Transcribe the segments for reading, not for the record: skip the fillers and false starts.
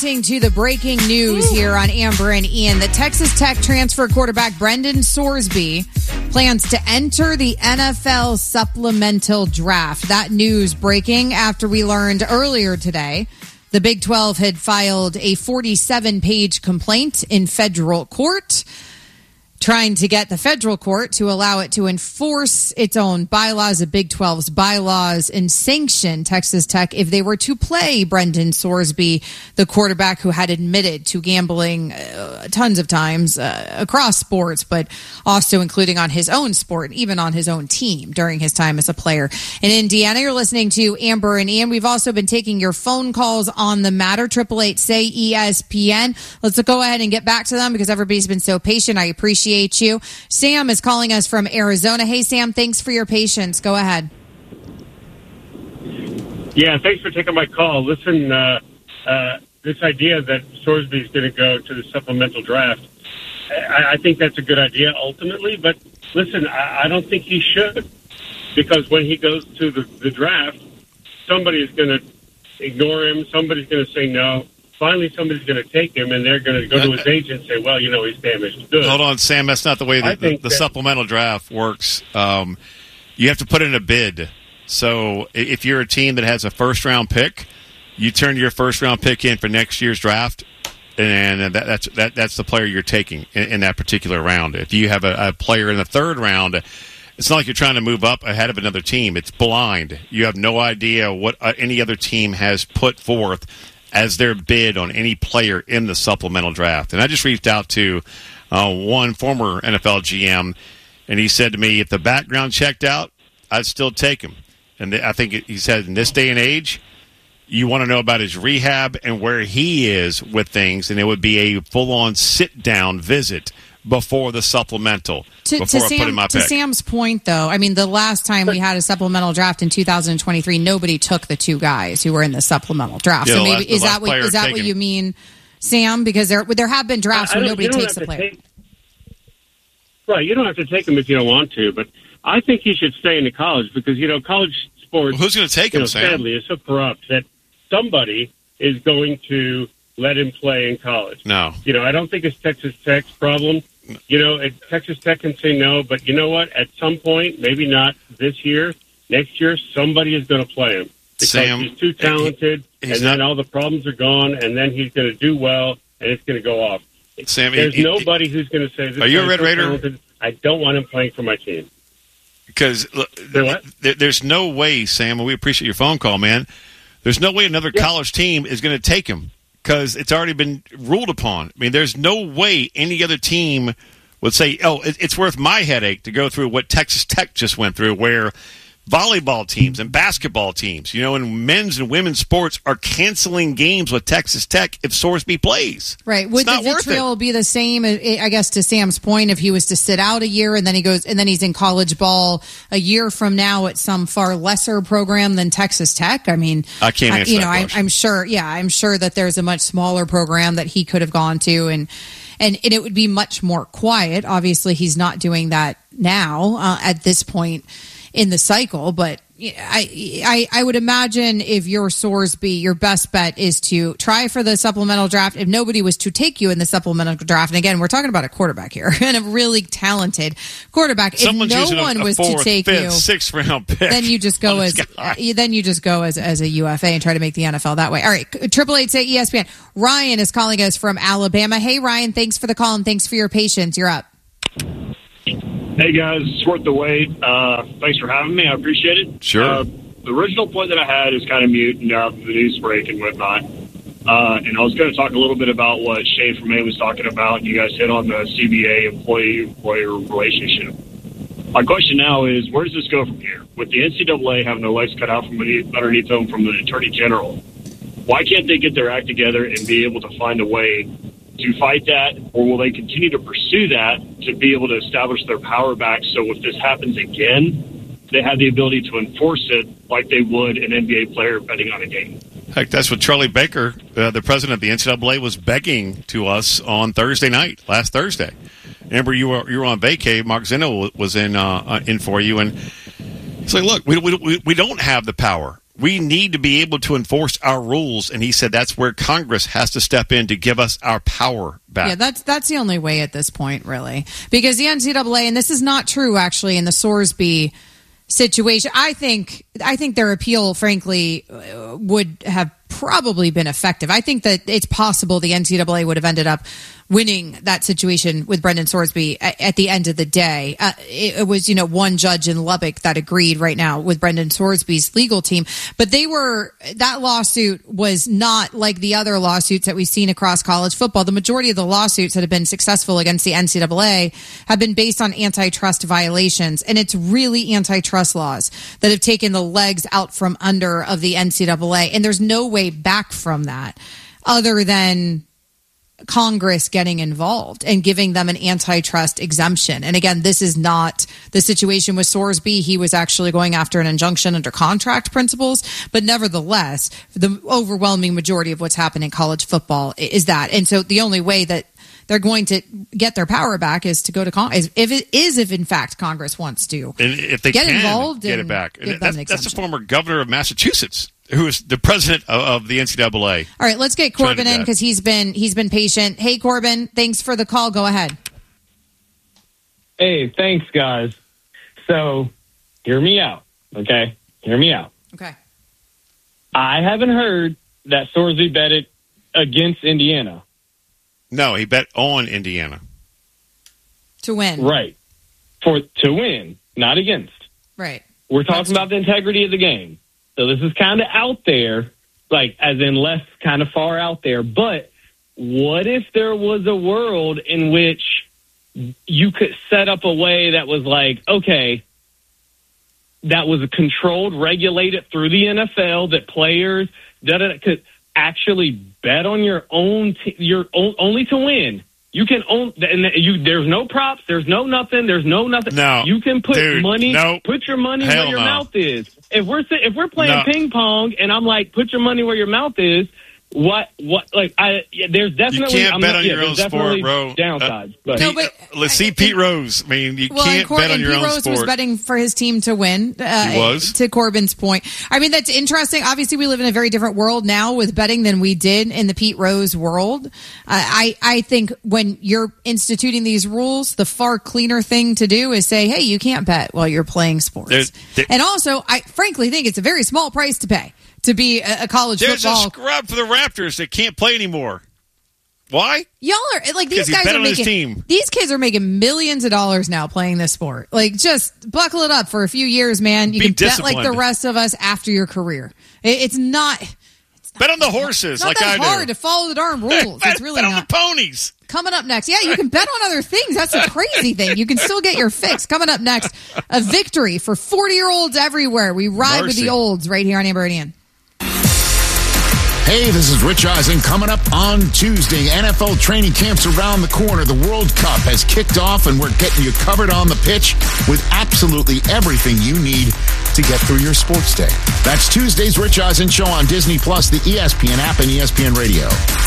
reacting to the breaking news here on Amber and Ian that Texas Tech transfer quarterback Brendan Sorsby plans to enter the NFL supplemental draft. That news breaking after we learned earlier today the Big 12 had filed a 47-page complaint in federal court, trying to get the federal court to allow it to enforce its own bylaws, the Big 12's bylaws, and sanction Texas Tech if they were to play Brendan Sorsby, the quarterback who had admitted to gambling tons of times across sports, but also including on his own sport, even on his own team during his time as a player in Indiana. You're listening to Amber and Ian. We've also been taking your phone calls on the matter, 888-SAY-ESPN. Let's go ahead and get back to them because everybody's been so patient. I appreciate you. Sam is calling us from Arizona. Hey, Sam, thanks for your patience. Go ahead. Yeah, thanks for taking my call. Listen, this idea that Sorsby is going to go to the supplemental draft, I think that's a good idea ultimately, but listen, I don't think he should, because when he goes to the draft, somebody is going to ignore him, somebody's going to say no. Finally, somebody's going to take him, and they're going to go to his agent and say, well, he's damaged goods. Hold on, Sam. That's not the way the supplemental draft works. You have to put in a bid. So if you're a team that has a first-round pick, you turn your first-round pick in for next year's draft, and that's the player you're taking in that particular round. If you have a player in the third round, it's not like you're trying to move up ahead of another team. It's blind. You have no idea what any other team has put forth as their bid on any player in the supplemental draft. And I just reached out to one former NFL GM, and he said to me, if the background checked out, I'd still take him. And I think he said in this day and age, you want to know about his rehab and where he is with things, and it would be a full-on sit-down visit before the supplemental, before I put in my pick. To Sam's point, though, I mean, the last time we had a supplemental draft in 2023, nobody took the two guys who were in the supplemental draft. Yeah, so maybe is that what you mean, Sam? Because there have been drafts where nobody takes the player. Right, you don't have to take him if you don't want to, but I think he should stay in the college because, college sports, who's going to take him, Sam? Sadly, is so corrupt that somebody is going to let him play in college. No. I don't think it's Texas Tech's problem. Texas Tech can say no, but you know what? At some point, maybe not this year, next year, somebody is going to play him because Sam, he's too talented, then all the problems are gone, and then he's going to do well, and it's going to go off. Sam, there's nobody who's going to say, "Are you a Red Raider?" Talented. I don't want him playing for my team. Because there's no way, Sam, and we appreciate your phone call, man. There's no way another college team is going to take him. Because it's already been ruled upon. I mean, there's no way any other team would say, it's worth my headache to go through what Texas Tech just went through, where volleyball teams and basketball teams, and men's and women's sports are canceling games with Texas Tech if Sorsby plays. Right. Would the vitriol be the same, I guess, to Sam's point, if he was to sit out a year and then he's in college ball a year from now at some far lesser program than Texas Tech? I mean, I can't answer that question. I'm sure that there's a much smaller program that he could have gone to and it would be much more quiet. Obviously, he's not doing that now at this point in the cycle, but I would imagine if you're Sorsby, your best bet is to try for the supplemental draft. If nobody was to take you in the supplemental draft, and again, we're talking about a quarterback here and a really talented quarterback. Someone's if no one was to take you, 6th round pick, then you just go as a UFA and try to make the NFL that way. All right, 888-ESPN. Ryan is calling us from Alabama. Hey, Ryan, thanks for the call and thanks for your patience. You're up. Hey, guys, it's worth the wait. Thanks for having me. I appreciate it. Sure. The original point that I had is kind of mute now the news break and whatnot. And I was going to talk a little bit about what Shane from May was talking about, and you guys hit on the CBA employee-employer relationship. My question now is, where does this go from here? With the NCAA having their legs cut out from underneath them from the Attorney General, why can't they get their act together and be able to find a way to fight that, or will they continue to pursue that to be able to establish their power back so if this happens again, they have the ability to enforce it like they would an NBA player betting on a game? Heck, that's what Charlie Baker, the president of the NCAA, was begging to us on Thursday night, last Thursday. Amber, you were on vacay. Mark Zeno was in for you, and it's like, look, we don't have the power. We need to be able to enforce our rules. And he said that's where Congress has to step in to give us our power back. Yeah, that's the only way at this point, really. Because the NCAA, and this is not true, actually, in the Sorsby situation, I think their appeal, frankly, would have probably been effective. I think that it's possible the NCAA would have ended up winning that situation with Brendan Sorsby at the end of the day. It was, one judge in Lubbock that agreed right now with Brendan Sorsby's legal team. But that lawsuit was not like the other lawsuits that we've seen across college football. The majority of the lawsuits that have been successful against the NCAA have been based on antitrust violations. And it's really antitrust laws that have taken the legs out from under of the NCAA. And there's no way back from that other than Congress getting involved and giving them an antitrust exemption. And again, this is not the situation with Sorsby. He was actually going after an injunction under contract principles, but nevertheless, the overwhelming majority of what's happened in college football is that. And so the only way that they're going to get their power back is to go to Congress. If in fact Congress wants to, and if they get can involved, get it back. That's the former governor of Massachusetts, who is the president of the NCAA. All right, let's get Corbin in because he's been patient. Hey, Corbin, thanks for the call. Go ahead. Hey, thanks, guys. So, hear me out, okay? Hear me out. Okay. I haven't heard that Sorsby betted against Indiana. No, he bet on Indiana. To win. Right. To win, not against. Right. We're talking about the integrity of the game. So this is kind of out there, like as in less kind of far out there. But what if there was a world in which you could set up a way that was like, okay, that was controlled, regulated through the NFL, that players could actually bet on your own, only to win. You can own, and there's no props, there's no nothing. No, you can put money, nope. put your money where your mouth is. If we're playing ping pong, and I'm like, put your money where your mouth is. There's definitely you can't bet on your own sport, bro. Downsides, let's see Pete Rose. I mean, you can't bet on your own sport. Pete Rose was betting for his team to win. He was. To Corbin's point. I mean, that's interesting. Obviously, we live in a very different world now with betting than we did in the Pete Rose world. I think when you're instituting these rules, the far cleaner thing to do is say, hey, you can't bet while you're playing sports. And also, I frankly think it's a very small price to pay to be a college football. There's a scrub for the Raptors that can't play anymore. Why? Y'all are like, these guys are making, these kids are making millions of dollars now playing this sport. Like, just buckle it up for a few years, man. You can bet like the rest of us after your career. It's not bet on the horses, not like that I hard do. to follow the darn rules. It's really bet not. On the ponies. Coming up next, yeah, you can bet on other things. That's the crazy thing. You can still get your fix. Coming up next, a victory for 40-year-olds everywhere. We ride with the olds right here on Amber and Ian. Hey, this is Rich Eisen. Coming up on Tuesday, NFL training camps around the corner. The World Cup has kicked off, and we're getting you covered on the pitch with absolutely everything you need to get through your sports day. That's Tuesday's Rich Eisen Show on Disney+, the ESPN app, and ESPN Radio.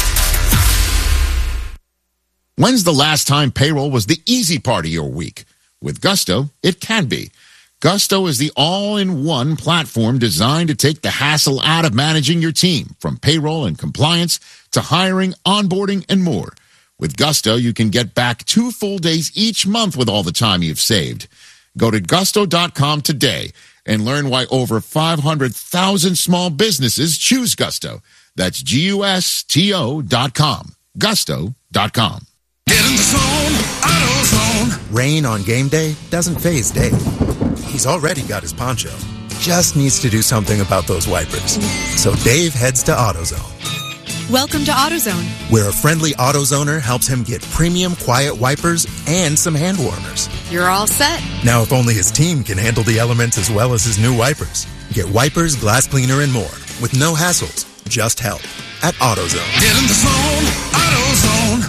When's the last time payroll was the easy part of your week? With Gusto, it can be. Gusto is the all-in-one platform designed to take the hassle out of managing your team, from payroll and compliance to hiring, onboarding, and more. With Gusto, you can get back 2 full days each month with all the time you've saved. Go to gusto.com today and learn why over 500,000 small businesses choose Gusto. That's GUSTO.com. Gusto.com. Get in the zone, AutoZone. Rain on game day doesn't faze Dave. He's already got his poncho. Just needs to do something about those wipers. So Dave heads to AutoZone. Welcome to AutoZone, where a friendly AutoZoner helps him get premium quiet wipers and some hand warmers. You're all set. Now, if only his team can handle the elements as well as his new wipers. Get wipers, glass cleaner, and more with no hassles, just help at AutoZone. Get in the zone, AutoZone.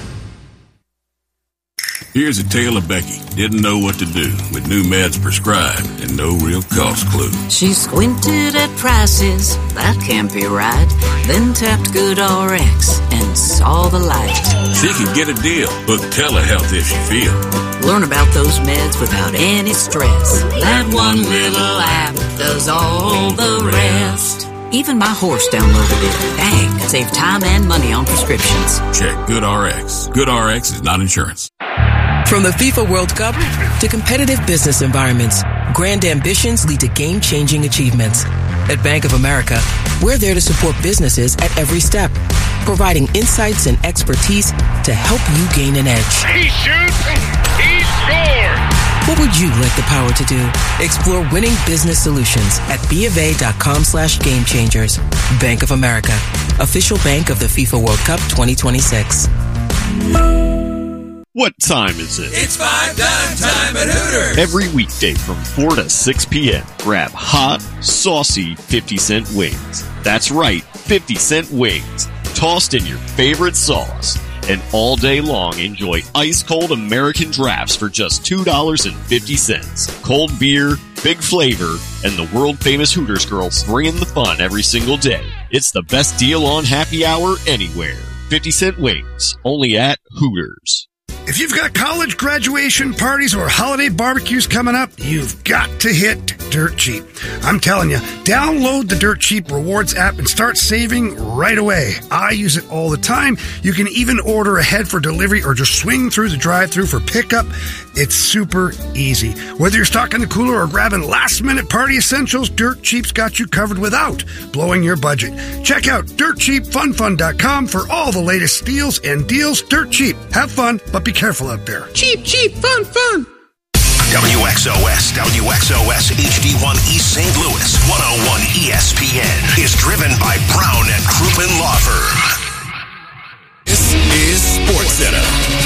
Here's a tale of Becky. Didn't know what to do with new meds prescribed and no real cost clue. She squinted at prices, that can't be right. Then tapped GoodRx and saw the light. She could get a deal. Book telehealth if she feels. Learn about those meds without any stress. That one little app does all the rest. Even my horse downloaded it. Dang, save time and money on prescriptions. Check GoodRx. GoodRx is not insurance. From the FIFA World Cup to competitive business environments, grand ambitions lead to game-changing achievements. At Bank of America, we're there to support businesses at every step, providing insights and expertise to help you gain an edge. He shoots, he scores! What would you like the power to do? Explore winning business solutions at BofA.com/gamechangers. Bank of America, official bank of the FIFA World Cup 2026. What time is it? It's 5 time at Hooters. Every weekday from 4 to 6 p.m., grab hot, saucy 50-cent wings. That's right, 50-cent wings, tossed in your favorite sauce. And all day long, enjoy ice-cold American drafts for just $2.50. Cold beer, big flavor, and the world-famous Hooters girls bringing the fun every single day. It's the best deal on happy hour anywhere. 50-cent wings, only at Hooters. If you've got college graduation parties or holiday barbecues coming up, you've got to hit Dirt Cheap. I'm telling you, download the Dirt Cheap Rewards app and start saving right away. I use it all the time. You can even order ahead for delivery or just swing through the drive-thru for pickup. It's super easy. Whether you're stocking the cooler or grabbing last-minute party essentials, Dirt Cheap's got you covered without blowing your budget. Check out DirtCheapFunFun.com for all the latest steals and deals. Dirt Cheap. Have fun, but be careful out there. Cheap, fun. WXOS HD1 East St. Louis 101 ESPN is driven by Brown and Crouppen Law Firm. This is SportsCenter.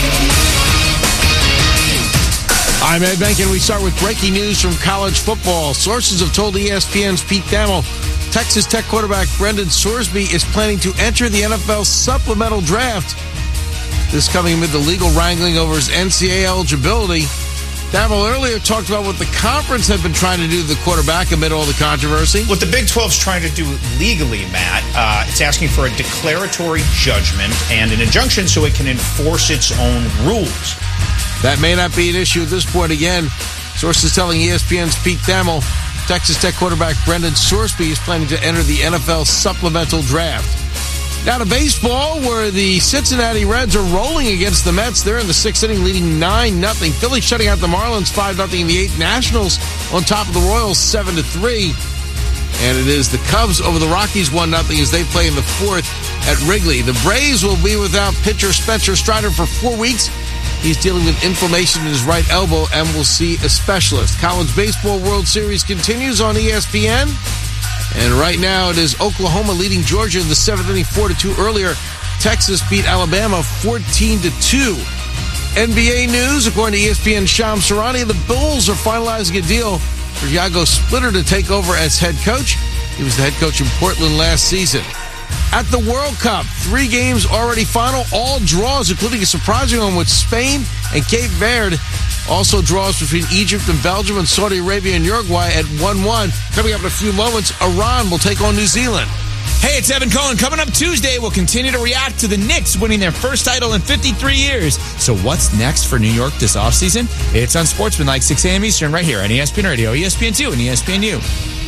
I'm Ed Benk, and we start with breaking news from college football. Sources have told ESPN's Pete Thamel Texas Tech quarterback Brendan Sorsby is planning to enter the NFL supplemental draft. This coming amid the legal wrangling over his NCAA eligibility. Thamel earlier talked about what the conference had been trying to do to the quarterback amid all the controversy. What the Big 12 is trying to do legally, Matt, it's asking for a declaratory judgment and an injunction so it can enforce its own rules. That may not be an issue at this point again. Sources telling ESPN's Pete Thamel Texas Tech quarterback Brendan Sorsby is planning to enter the NFL supplemental draft. Now to baseball, where the Cincinnati Reds are rolling against the Mets. They're in the sixth inning, leading 9-0. Philly shutting out the Marlins 5-0 in the eighth. Nationals on top of the Royals 7-3. And it is the Cubs over the Rockies 1-0 as they play in the fourth at Wrigley. The Braves will be without pitcher Spencer Strider for 4 weeks. He's dealing with inflammation in his right elbow and will see a specialist. College Baseball World Series continues on ESPN. And right now it is Oklahoma leading Georgia in the seventh inning 4-2 earlier. Texas beat Alabama 14-2. NBA news, according to ESPN's Shams Charania, the Bulls are finalizing a deal for Iago Splitter to take over as head coach. He was the head coach in Portland last season. At the World Cup, 3 games already final, all draws, including a surprising one with Spain and Cape Verde. Also draws between Egypt and Belgium and Saudi Arabia and Uruguay at 1-1. Coming up in a few moments, Iran will take on New Zealand. Hey, it's Evan Cohen. Coming up Tuesday, we'll continue to react to the Knicks winning their first title in 53 years. So what's next for New York this offseason? It's on Sportsmanlike, 6 a.m. Eastern, right here on ESPN Radio, ESPN2, and ESPNU.